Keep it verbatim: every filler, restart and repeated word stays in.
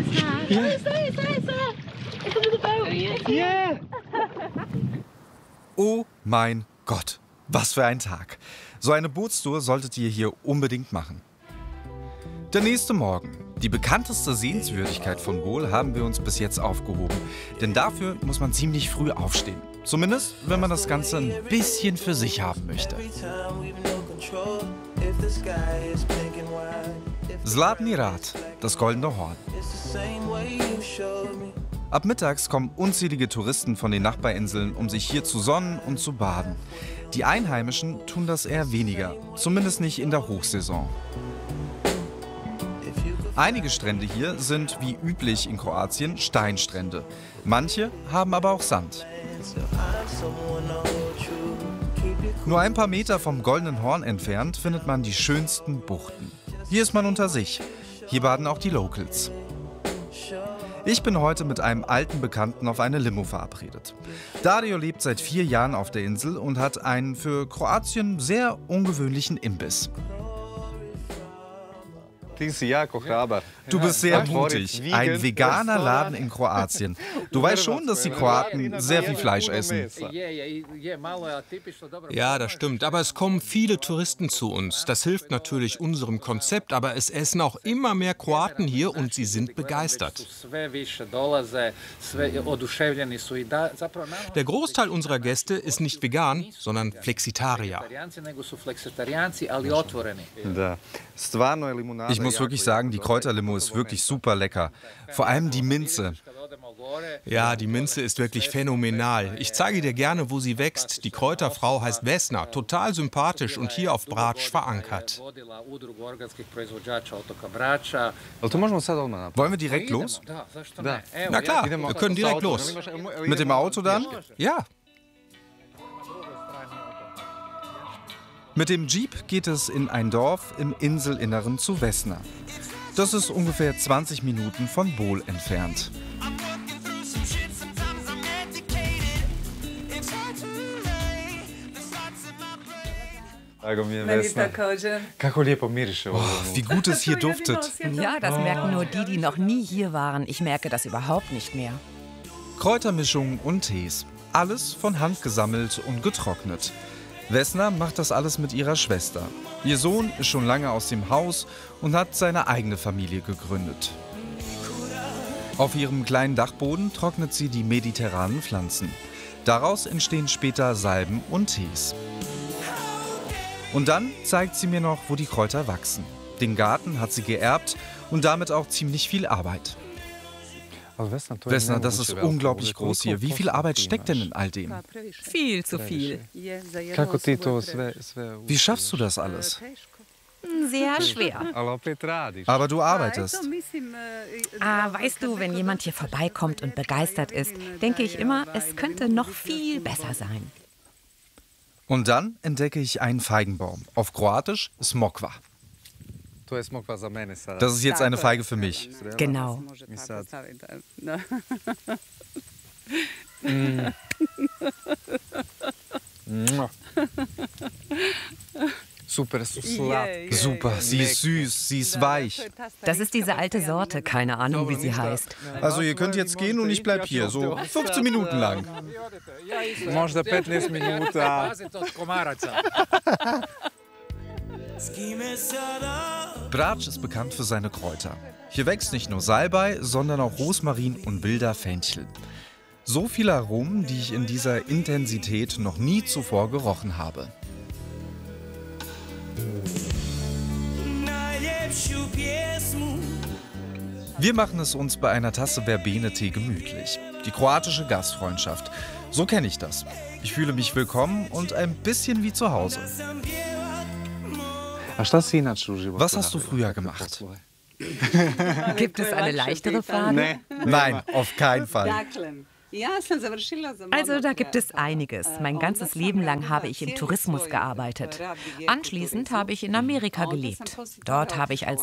Yeah. Oh mein Gott, was für ein Tag. So eine Bootstour solltet ihr hier unbedingt machen. Der nächste Morgen. Die bekannteste Sehenswürdigkeit von Bol haben wir uns bis jetzt aufgehoben. Denn dafür muss man ziemlich früh aufstehen. Zumindest, wenn man das Ganze ein bisschen für sich haben möchte. Zlatni Rat, das Goldene Horn. Ab mittags kommen unzählige Touristen von den Nachbarinseln, um sich hier zu sonnen und zu baden. Die Einheimischen tun das eher weniger, zumindest nicht in der Hochsaison. Einige Strände hier sind, wie üblich in Kroatien, Steinstrände. Manche haben aber auch Sand. Nur ein paar Meter vom Goldenen Horn entfernt findet man die schönsten Buchten. Hier ist man unter sich. Hier baden auch die Locals. Ich bin heute mit einem alten Bekannten auf eine Limo verabredet. Dario lebt seit vier Jahren auf der Insel und hat einen für Kroatien sehr ungewöhnlichen Imbiss. Du bist sehr mutig. Ein veganer Laden in Kroatien. Du weißt schon, dass die Kroaten sehr viel Fleisch essen. Ja, das stimmt. Aber es kommen viele Touristen zu uns. Das hilft natürlich unserem Konzept. Aber es essen auch immer mehr Kroaten hier und sie sind begeistert. Der Großteil unserer Gäste ist nicht vegan, sondern Flexitarier. Ich muss wirklich sagen, die Kräuterlimo ist wirklich super lecker. Vor allem die Minze. Ja, die Minze ist wirklich phänomenal. Ich zeige dir gerne, wo sie wächst. Die Kräuterfrau heißt Vesna, total sympathisch und hier auf Brač verankert. Wollen wir direkt los? Na klar, wir können direkt los. Mit dem Auto dann? Ja. Mit dem Jeep geht es in ein Dorf im Inselinneren zu Vesna. Das ist ungefähr zwanzig Minuten von Bol entfernt. Oh, wie gut es hier duftet. Ja, das merken nur die, die noch nie hier waren. Ich merke das überhaupt nicht mehr. Kräutermischungen und Tees. Alles von Hand gesammelt und getrocknet. Vesna macht das alles mit ihrer Schwester. Ihr Sohn ist schon lange aus dem Haus und hat seine eigene Familie gegründet. Auf ihrem kleinen Dachboden trocknet sie die mediterranen Pflanzen. Daraus entstehen später Salben und Tees. Und dann zeigt sie mir noch, wo die Kräuter wachsen. Den Garten hat sie geerbt und damit auch ziemlich viel Arbeit. Vesna, das ist unglaublich groß hier. Wie viel Arbeit steckt denn in all dem? Viel zu viel. Wie schaffst du das alles? Sehr schwer. Aber du arbeitest. Ah, weißt du, wenn jemand hier vorbeikommt und begeistert ist, denke ich immer, es könnte noch viel besser sein. Und dann entdecke ich einen Feigenbaum. Auf Kroatisch Smokva. Das ist jetzt eine Feige für mich. Genau. Mm. Super, sie ist süß, sie ist weich. Das ist diese alte Sorte, keine Ahnung, wie sie heißt. Also ihr könnt jetzt gehen und ich bleib hier, so fünfzehn Minuten lang. Brač ist bekannt für seine Kräuter. Hier wächst nicht nur Salbei, sondern auch Rosmarin und wilder Fenchel. So viele Aromen, die ich in dieser Intensität noch nie zuvor gerochen habe. Wir machen es uns bei einer Tasse Verbene-Tee gemütlich. Die kroatische Gastfreundschaft. So kenne ich das. Ich fühle mich willkommen und ein bisschen wie zu Hause. Was hast du früher gemacht? Gibt es eine leichtere Frage? Nein, auf keinen Fall. Also da gibt es einiges. Mein ganzes Leben lang habe ich im Tourismus gearbeitet. Anschließend habe ich in Amerika gelebt. Dort habe ich als